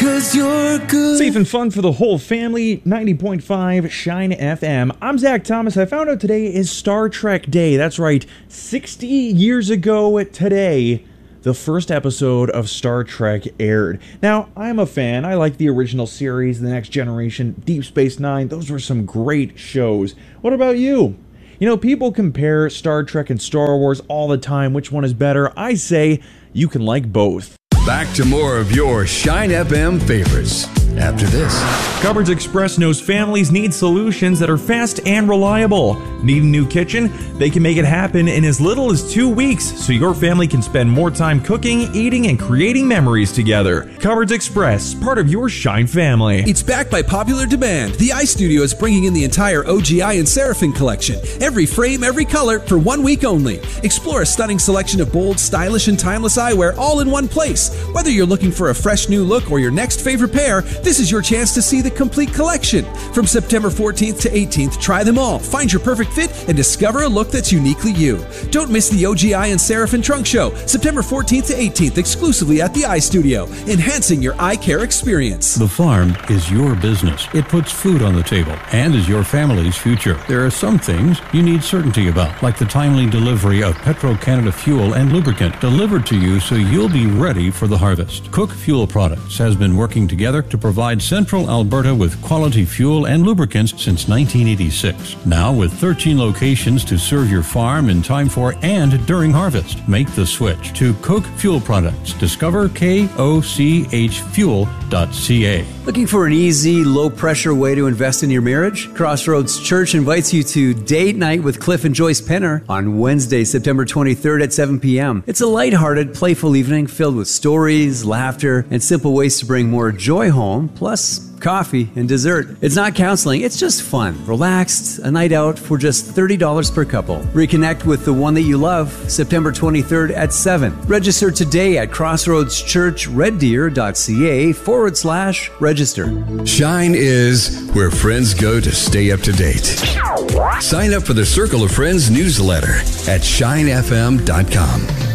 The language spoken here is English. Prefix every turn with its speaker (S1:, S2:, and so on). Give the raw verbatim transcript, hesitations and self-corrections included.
S1: 'cause you're good.
S2: Safe and fun for the whole family, ninety point five Shine F M. I'm Zach Thomas. I found out today is Star Trek Day. That's right, sixty years ago today, the first episode of Star Trek aired. Now, I'm a fan. I like the original series, The Next Generation, Deep Space Nine. Those were some great shows. What about you? You know, people compare Star Trek and Star Wars all the time. Which one is better? I say you can like both.
S3: Back to more of your Shine F M favorites after this.
S2: Cupboards Express knows families need solutions that are fast and reliable. Need a new kitchen? They can make it happen in as little as two weeks, so your family can spend more time cooking, eating, and creating memories together. Cupboards Express, part of your Shine family.
S4: It's backed by popular demand. The iStudio is bringing in the entire O G I and Seraphim collection. Every frame, every color, for one week only. Explore a stunning selection of bold, stylish, and timeless eyewear all in one place. Whether you're looking for a fresh new look or your next favorite pair, this is your chance to see the complete collection. From September fourteenth to eighteenth, try them all, find your perfect fit, and discover a look that's uniquely you. Don't miss the O G I and Seraphim Trunk Show, September fourteenth to eighteenth, exclusively at the iStudio, enhancing your eye care experience.
S5: The farm is your business. It puts food on the table and is your family's future. There are some things you need certainty about, like the timely delivery of Petro-Canada fuel and lubricant delivered to you so you'll be ready for the harvest. Cook Fuel Products has been working together to provide Central Alberta with quality fuel and lubricants since nineteen eighty-six. Now with thirteen locations to serve your farm in time for and during harvest. Make the switch to Cook Fuel Products. Discover K O C H fuel dot C A.
S6: Looking for an easy, low-pressure way to invest in your marriage? Crossroads Church invites you to Date Night with Cliff and Joyce Penner on Wednesday, September twenty-third at seven p.m. It's a lighthearted, playful evening filled with stories, laughter, and simple ways to bring more joy home, plus coffee and dessert. It's not counseling, it's just fun. Relaxed, a night out for just thirty dollars per couple. Reconnect with the one that you love, September twenty-third at seven. Register today at crossroads church red deer dot c a forward slash register.
S3: Shine is where friends go to stay up to date. Sign up for the Circle of Friends newsletter at shine f m dot com.